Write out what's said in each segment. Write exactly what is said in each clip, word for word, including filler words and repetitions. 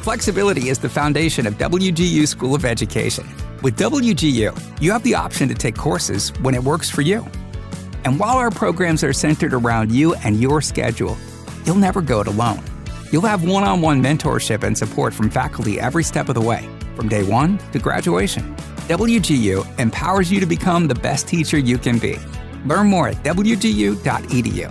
Flexibility is the foundation of W G U School of Education. With W G U, you have the option to take courses when it works for you. And while our programs are centered around you and your schedule, you'll never go it alone. You'll have one-on-one mentorship and support from faculty every step of the way, from day one to graduation. W G U empowers you to become the best teacher you can be. Learn more at w g u dot e d u.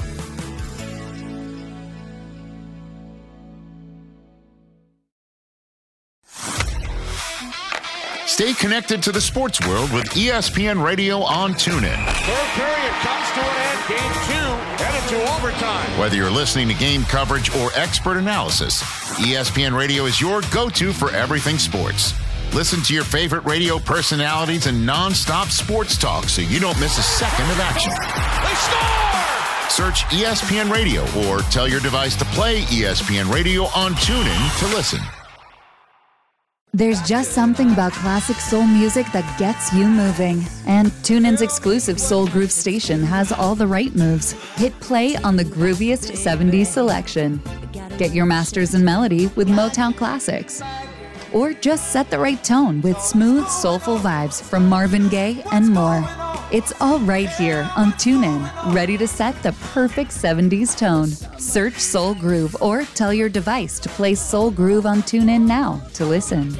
Stay connected to the sports world with E S P N Radio on TuneIn. Third period comes to an end. Game two headed to overtime. Whether you're listening to game coverage or expert analysis, E S P N Radio is your go-to for everything sports. Listen to your favorite radio personalities and non-stop sports talk so you don't miss a second of action. They score! Search E S P N Radio or tell your device to play E S P N Radio on TuneIn to listen. There's just something about classic soul music that gets you moving. And TuneIn's exclusive Soul Groove station has all the right moves. Hit play on the grooviest seventies selection. Get your masters in melody with Motown classics. Or just set the right tone with smooth, soulful vibes from Marvin Gaye and more. It's all right here on TuneIn, ready to set the perfect seventies tone. Search Soul Groove or tell your device to play Soul Groove on TuneIn now to listen.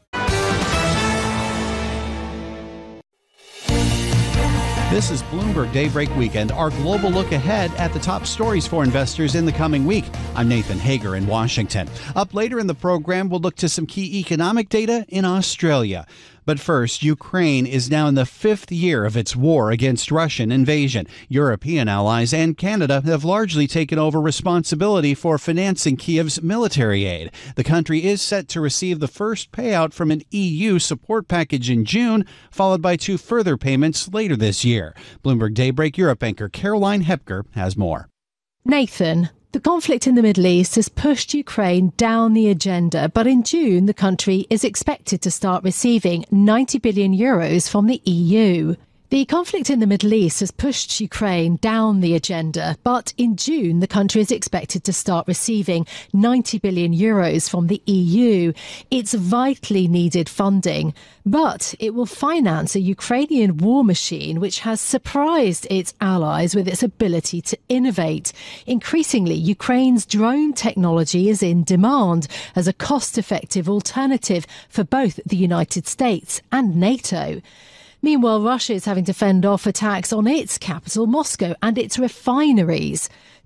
This is Bloomberg Daybreak Weekend, our global look ahead at the top stories for investors in the coming week. I'm Nathan Hager in Washington. Up later in the program, we'll look to some key economic data in Australia. But first, Ukraine is now in the fifth year of its war against Russian invasion. European allies and Canada have largely taken over responsibility for financing Kiev's military aid. The country is set to receive the first payout from an E U support package in June, followed by two further payments later this year. Bloomberg Daybreak Europe anchor Caroline Hepker has more. Nathan, the conflict in the Middle East has pushed Ukraine down the agenda, but in June the country is expected to start receiving ninety billion euros from the E U. The conflict in the Middle East has pushed Ukraine down the agenda, but in June the country is expected to start receiving ninety billion euros from the E U. It's vitally needed funding, but it will finance a Ukrainian war machine which has surprised its allies with its ability to innovate. Increasingly, Ukraine's drone technology is in demand as a cost-effective alternative for both the United States and NATO. Meanwhile, Russia is having to fend off attacks on its capital, Moscow, and its refineries.